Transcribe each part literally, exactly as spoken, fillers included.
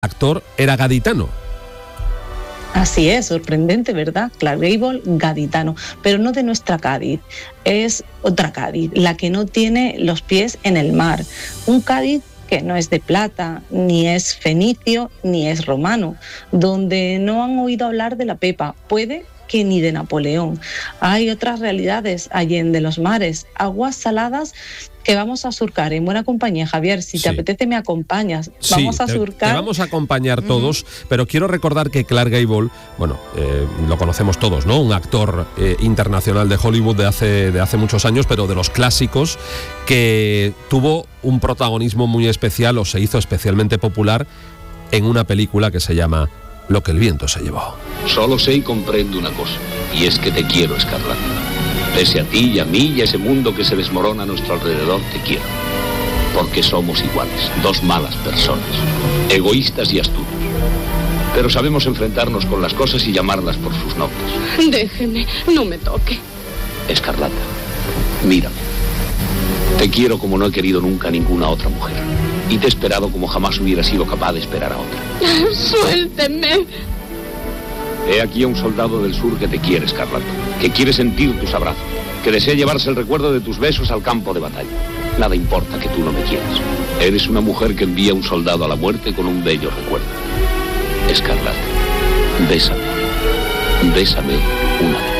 actor era gaditano. Así es, sorprendente, ¿verdad? Clark Gable, gaditano, pero no de nuestra Cádiz, es otra Cádiz, la que no tiene los pies en el mar. Un Cádiz que no es de plata, ni es fenicio, ni es romano, donde no han oído hablar de la Pepa, puede que ni de Napoleón. Hay otras realidades allende los mares, aguas saladas que vamos a surcar en buena compañía. Javier, si te sí. apetece me acompañas. Sí, vamos a te, surcar. Te vamos a acompañar todos, mm. pero quiero recordar que Clark Gable, bueno, eh, lo conocemos todos, ¿no? Un actor eh, internacional de Hollywood de hace, de hace muchos años, pero de los clásicos, que tuvo un protagonismo muy especial o se hizo especialmente popular en una película que se llama Lo que el viento se llevó. Solo sé y comprendo una cosa, y es que te quiero, Escarlata. Pese a ti y a mí y a ese mundo que se desmorona a nuestro alrededor, te quiero. Porque somos iguales, dos malas personas, egoístas y astutos. Pero sabemos enfrentarnos con las cosas y llamarlas por sus nombres. Déjeme, no me toque. Escarlata, mírame. Te quiero como no he querido nunca a ninguna otra mujer. Y te he esperado como jamás hubiera sido capaz de esperar a otra. Suélteme. He aquí a un soldado del sur que te quiere, Escarlata, que quiere sentir tus abrazos, que desea llevarse el recuerdo de tus besos al campo de batalla. Nada importa que tú no me quieras. Eres una mujer que envía a un soldado a la muerte con un bello recuerdo. Escarlata, bésame, bésame una vez.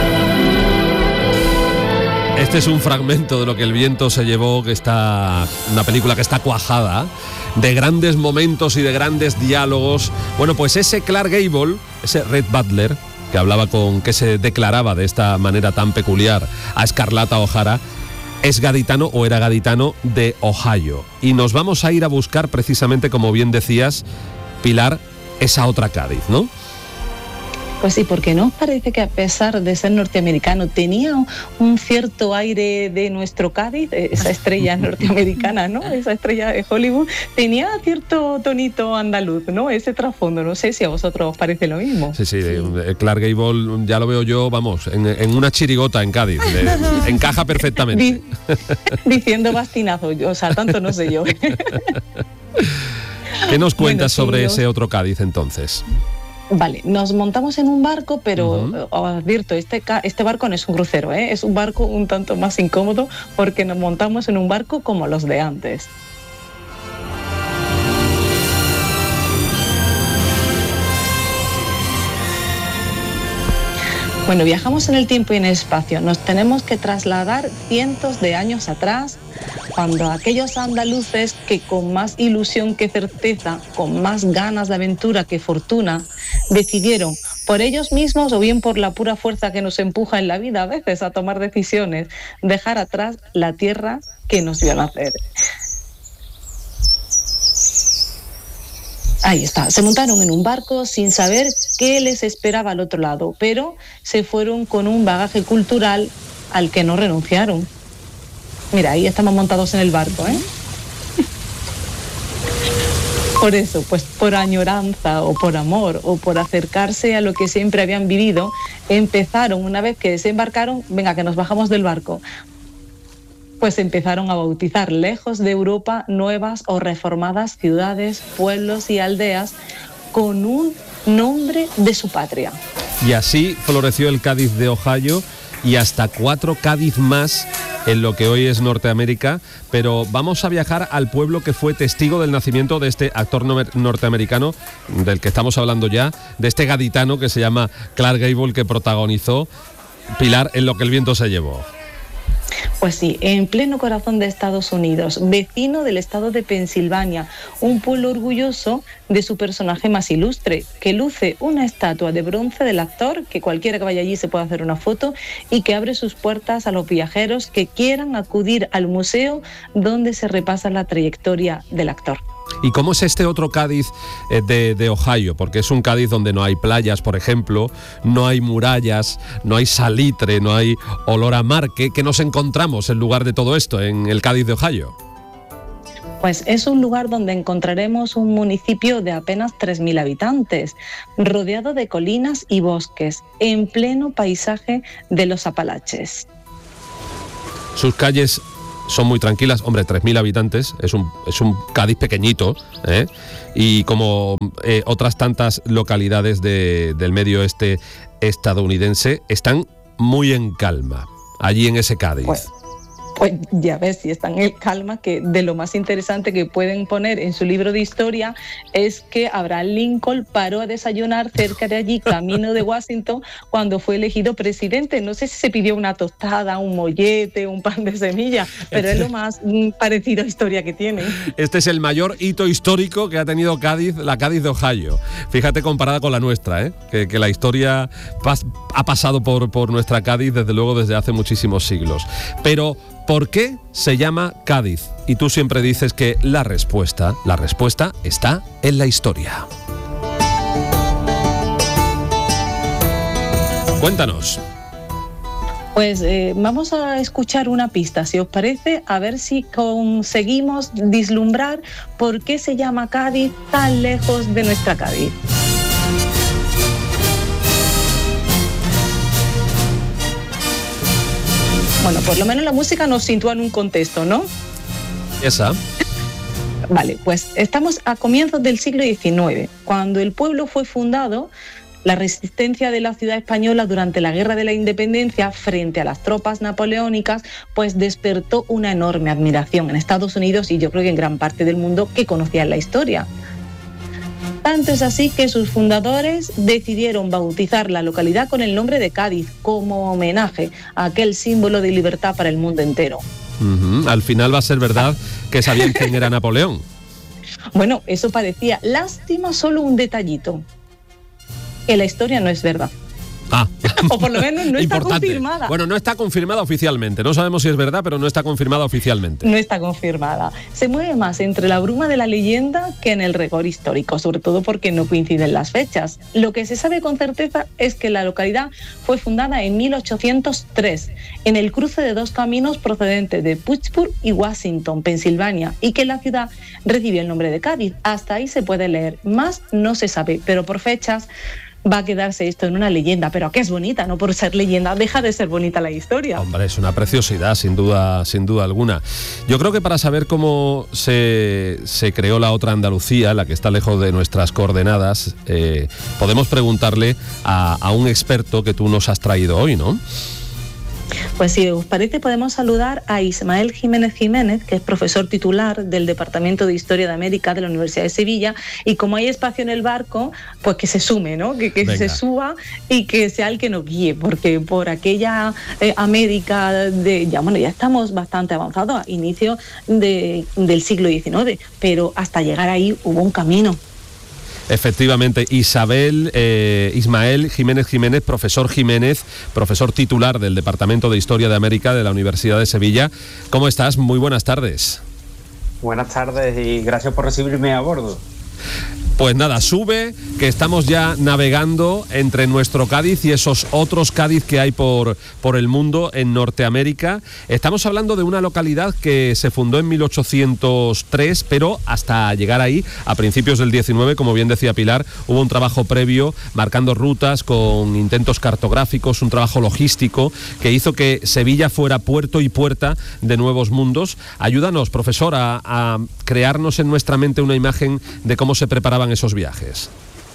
Este es un fragmento de Lo que el viento se llevó, que está una película que está cuajada de grandes momentos y de grandes diálogos. Bueno, pues ese Clark Gable, ese Red Butler, que hablaba con, que se declaraba de esta manera tan peculiar a Scarlata O'Hara, es gaditano o era gaditano de Ohio. Y nos vamos a ir a buscar precisamente, como bien decías, Pilar, esa otra Cádiz, ¿no? Pues sí, porque ¿no os parece que a pesar de ser norteamericano tenía un cierto aire de nuestro Cádiz, esa estrella norteamericana, ¿no? Esa estrella de Hollywood, tenía cierto tonito andaluz, ¿no? Ese trasfondo, no sé si a vosotros os parece lo mismo. Sí, sí, Clark Gable ya lo veo yo, vamos, en, en una chirigota en Cádiz, de, encaja perfectamente. Di, diciendo bastinazo, o sea, tanto no sé yo. ¿Qué nos cuentas bueno, sobre sí, ese otro Cádiz entonces? Vale, nos montamos en un barco, pero uh-huh. os advierto, este, este barco no es un crucero, ¿eh? Es un barco un tanto más incómodo porque nos montamos en un barco como los de antes. Bueno, viajamos en el tiempo y en el espacio. Nos tenemos que trasladar cientos de años atrás, cuando aquellos andaluces que con más ilusión que certeza, con más ganas de aventura que fortuna, decidieron por ellos mismos o bien por la pura fuerza que nos empuja en la vida a veces a tomar decisiones, dejar atrás la tierra que nos vio nacer. Ahí está, se montaron en un barco sin saber qué les esperaba al otro lado, pero se fueron con un bagaje cultural al que no renunciaron. Mira, ahí estamos montados en el barco, ¿eh? Por eso, pues por añoranza o por amor o por acercarse a lo que siempre habían vivido, empezaron, una vez que desembarcaron, venga, que nos bajamos del barco, pues empezaron a bautizar lejos de Europa nuevas o reformadas ciudades, pueblos y aldeas con un nombre de su patria. Y así floreció el Cádiz de Ohio y hasta cuatro Cádiz más en lo que hoy es Norteamérica, pero vamos a viajar al pueblo que fue testigo del nacimiento de este actor norteamericano del que estamos hablando ya, de este gaditano que se llama Clark Gable, que protagonizó Pilar en Lo que el viento se llevó. Pues sí, en pleno corazón de Estados Unidos, vecino del estado de Pensilvania, un pueblo orgulloso de su personaje más ilustre, que luce una estatua de bronce del actor, que cualquiera que vaya allí se puede hacer una foto, y que abre sus puertas a los viajeros que quieran acudir al museo donde se repasa la trayectoria del actor. ¿Y cómo es este otro Cádiz eh, de, de Ohio? Porque es un Cádiz donde no hay playas, por ejemplo, no hay murallas, no hay salitre, no hay olor a mar. ¿Qué, qué nos encontramos en lugar de todo esto en el Cádiz de Ohio? Pues es un lugar donde encontraremos un municipio de apenas tres mil habitantes, rodeado de colinas y bosques, en pleno paisaje de los Apalaches. Sus calles son muy tranquilas. Hombre, tres mil habitantes, es un, es un Cádiz pequeñito, ¿eh? Y como eh, otras tantas localidades de, del medio oeste estadounidense, están muy en calma, allí en ese Cádiz. Pues, pues ya ves, si están en calma, que de lo más interesante que pueden poner en su libro de historia es que Abraham Lincoln paró a desayunar cerca de allí, camino de Washington, cuando fue elegido presidente. No sé si se pidió una tostada, un mollete, un pan de semilla, pero es lo más mm, parecido a historia que tienen. Este es el mayor hito histórico que ha tenido Cádiz, la Cádiz de Ohio. Fíjate, comparada con la nuestra, ¿eh? que, que la historia pas, ha pasado por, por nuestra Cádiz, desde luego, desde hace muchísimos siglos. Pero ¿por qué se llama Cádiz? Y tú siempre dices que la respuesta, la respuesta está en la historia. Cuéntanos. Pues eh, vamos a escuchar una pista, si os parece, a ver si conseguimos vislumbrar por qué se llama Cádiz tan lejos de nuestra Cádiz. Bueno, por lo menos la música nos sitúa en un contexto, ¿no? Esa. Vale, pues estamos a comienzos del siglo diecinueve. Cuando el pueblo fue fundado, la resistencia de la ciudad española durante la Guerra de la Independencia frente a las tropas napoleónicas, pues despertó una enorme admiración en Estados Unidos y yo creo que en gran parte del mundo que conocían la historia. Tanto es así que sus fundadores decidieron bautizar la localidad con el nombre de Cádiz, como homenaje a aquel símbolo de libertad para el mundo entero. Uh-huh. Al final va a ser verdad que sabían quién era Napoleón. Bueno, eso parecía. Lástima, solo un detallito, que la historia no es verdad. Ah, o por lo menos no está importante. confirmada. Bueno, no está confirmada oficialmente. No sabemos si es verdad, pero no está confirmada oficialmente. No está confirmada. Se mueve más entre la bruma de la leyenda que en el rigor histórico, sobre todo porque no coinciden las fechas. Lo que se sabe con certeza es que la localidad fue fundada en mil ochocientos tres, en el cruce de dos caminos procedentes de Pittsburgh y Washington, Pensilvania, y que la ciudad recibió el nombre de Cádiz. Hasta ahí se puede leer. Más no se sabe, pero por fechas va a quedarse esto en una leyenda, pero que es bonita, no por ser leyenda deja de ser bonita la historia. Hombre, es una preciosidad, sin duda, sin duda alguna. Yo creo que para saber cómo se, se creó la otra Andalucía, la que está lejos de nuestras coordenadas, eh, podemos preguntarle a, a un experto que tú nos has traído hoy, ¿no? Pues si os parece, podemos saludar a Ismael Jiménez Jiménez, que es profesor titular del Departamento de Historia de América de la Universidad de Sevilla, y como hay espacio en el barco, pues que se sume, ¿no? Que, que se suba y que sea el que nos guíe, porque por aquella eh, América de ya bueno ya estamos bastante avanzados a inicio de, del siglo diecinueve, pero hasta llegar ahí hubo un camino. Efectivamente, Isabel, eh, Ismael Jiménez Jiménez, profesor Jiménez, profesor titular del Departamento de Historia de América de la Universidad de Sevilla. ¿Cómo estás? Muy buenas tardes. Buenas tardes y gracias por recibirme a bordo. Pues nada, sube, que estamos ya navegando entre nuestro Cádiz y esos otros Cádiz que hay por, por el mundo en Norteamérica. Estamos hablando de una localidad que se fundó en mil ochocientos tres, pero hasta llegar ahí, a principios del diecinueve, como bien decía Pilar, hubo un trabajo previo marcando rutas con intentos cartográficos, un trabajo logístico que hizo que Sevilla fuera puerto y puerta de nuevos mundos. Ayúdanos, profesor, a, a crearnos en nuestra mente una imagen de cómo se preparaban esos viajes.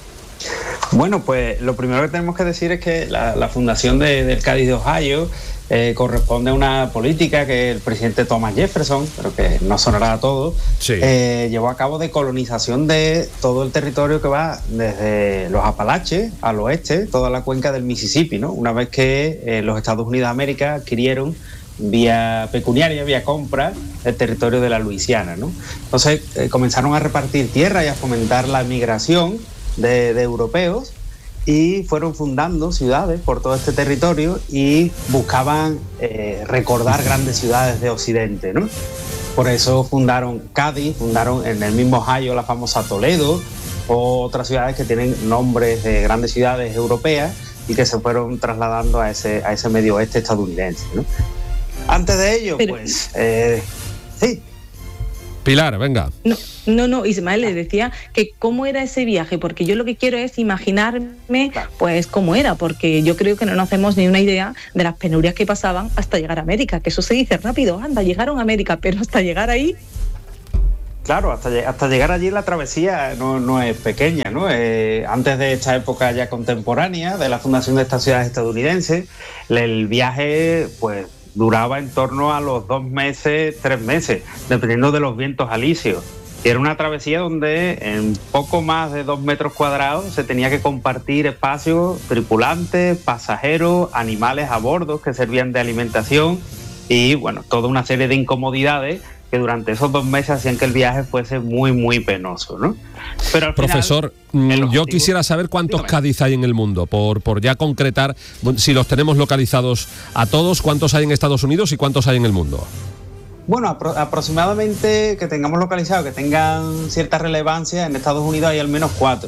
Bueno, pues lo primero que tenemos que decir es que la, la fundación de, del Cádiz de Ohio eh, corresponde a una política que el presidente Thomas Jefferson, pero que no sonará a todos, sí. eh, llevó a cabo de colonización de todo el territorio que va desde los Apalaches al oeste, toda la cuenca del Mississippi, ¿no? Una vez que eh, los Estados Unidos de América adquirieron vía pecuniaria, vía compra, el territorio de la Luisiana, ¿no? Entonces eh, comenzaron a repartir tierra y a fomentar la migración de, de europeos y fueron fundando ciudades por todo este territorio y buscaban eh, recordar grandes ciudades de Occidente, ¿no? Por eso fundaron Cádiz, fundaron en el mismo Ohio la famosa Toledo, o otras ciudades que tienen nombres de grandes ciudades europeas y que se fueron trasladando a ese, a ese medio oeste estadounidense, ¿no? Antes de ello, Pero, pues, eh, sí. Pilar, venga. No, no, no, Ismael le decía que cómo era ese viaje, porque yo lo que quiero es imaginarme pues cómo era, porque yo creo que no nos hacemos ni una idea de las penurias que pasaban hasta llegar a América, que eso se dice rápido, anda, llegaron a América, pero hasta llegar ahí... Claro, hasta, hasta llegar allí la travesía no, no es pequeña, ¿no? Eh, antes de esta época ya contemporánea, de la fundación de estas ciudades estadounidenses, el viaje, pues, duraba en torno a los dos meses, tres meses, dependiendo de los vientos alisios. Y era una travesía donde en poco más de dos metros cuadrados se tenía que compartir espacios, tripulantes, pasajeros, animales a bordo que servían de alimentación y, bueno, toda una serie de incomodidades que durante esos dos meses hacían que el viaje fuese muy, muy penoso, ¿no? Pero al Profesor, final, yo quisiera saber cuántos dígame. Cádiz hay en el mundo, por, por ya concretar, si los tenemos localizados a todos, cuántos hay en Estados Unidos y cuántos hay en el mundo. Bueno, apro- aproximadamente que tengamos localizado, que tengan cierta relevancia, en Estados Unidos hay al menos cuatro,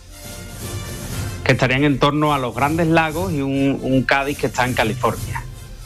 que estarían en torno a los Grandes Lagos y un, un Cádiz que está en California.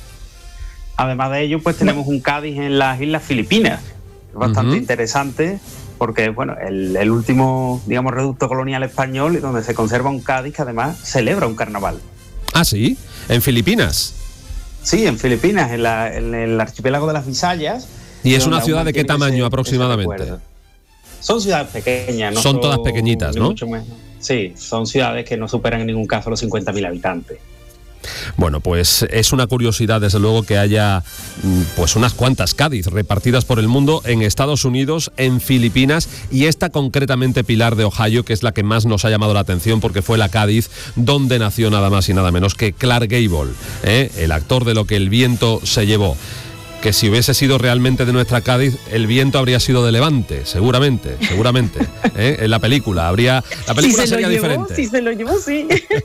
Además de ello, pues tenemos un Cádiz en las Islas Filipinas, que es bastante uh-huh. interesante, porque bueno, el, el último, digamos, reducto colonial español, y donde se conserva un Cádiz que además celebra un carnaval. Ah, sí, en Filipinas. Sí, en Filipinas, en, la, en el archipiélago de las Visayas. ¿Y es una ciudad de qué tamaño ese, aproximadamente? Ese son ciudades pequeñas, no son, son todas pequeñitas, ¿no? Mucho menos. Sí, son ciudades que no superan en ningún caso los cincuenta mil habitantes. Bueno, pues es una curiosidad, desde luego, que haya pues unas cuantas Cádiz repartidas por el mundo, en Estados Unidos, en Filipinas, y esta concretamente, Pilar, de Ohio, que es la que más nos ha llamado la atención porque fue la Cádiz donde nació nada más y nada menos que Clark Gable, ¿eh? el actor de Lo que el viento se llevó. Que si hubiese sido realmente de nuestra Cádiz, el viento habría sido de Levante, seguramente, seguramente. ¿eh? En la película habría, la película si sería se lo llevó, diferente. Si se lo llevó, sí.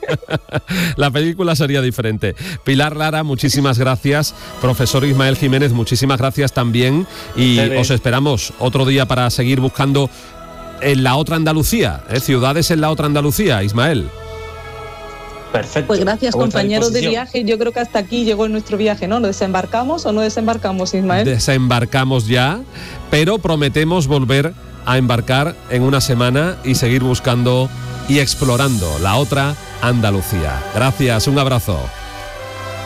La película sería diferente. Pilar Lara, muchísimas gracias. Profesor Ismael Jiménez, muchísimas gracias también. Y os esperamos otro día para seguir buscando en la otra Andalucía, ¿eh? ciudades en la otra Andalucía, Ismael. Perfecto. Pues gracias, compañeros de viaje. Yo creo que hasta aquí llegó nuestro viaje, ¿no? ¿Nos desembarcamos o no desembarcamos, Ismael? Desembarcamos ya, pero prometemos volver a embarcar en una semana y seguir buscando y explorando la otra Andalucía. Gracias, un abrazo.